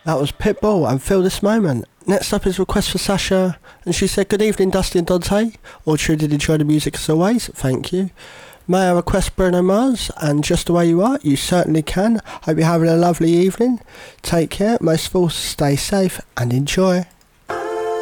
That was Pitbull and Feel This Moment. Next up is Request for Sasha, and she said, good evening Dusty and Dante. All true did enjoy the music as always, thank you. May I request Bruno Mars and Just the Way You Are? You certainly can. Hope you're having a lovely evening. Take care, most of all stay safe and enjoy.